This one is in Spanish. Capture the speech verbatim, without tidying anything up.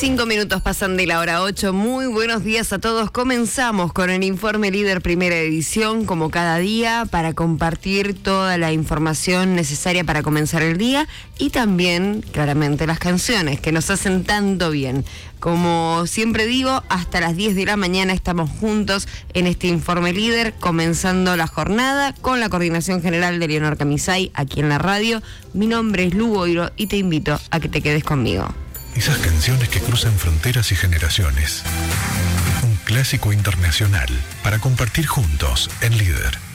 Cinco minutos pasan de la hora ocho. Muy buenos días a todos. Comenzamos con el Informe Líder Primera Edición, como cada día, para compartir toda la información necesaria para comenzar el día y también, claramente, las canciones que nos hacen tanto bien. Como siempre digo, hasta las diez de la mañana estamos juntos en este Informe Líder, comenzando la jornada con la coordinación general de Leonor Camisay aquí en la radio. Mi nombre es Lu Boiro y te invito a que te quedes conmigo. Esas canciones que cruzan fronteras y generaciones. Un clásico internacional para compartir juntos en Líder.